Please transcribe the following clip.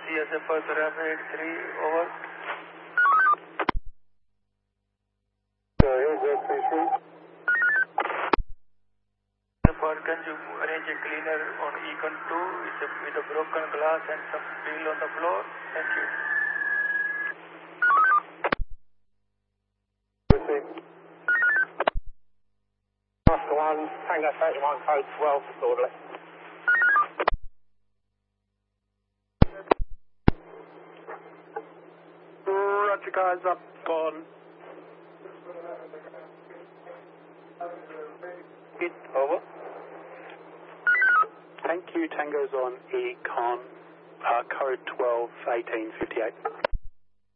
CSF First Rapid 3, over. Can you arrange a cleaner on Econ 2 with a broken glass and some steel on the floor? Thank you. Oscar 1, Tango 31, code 12, disorderly. Roger, guys, up on. Over. Thank you, Tango's on Econ, code 12, 1858.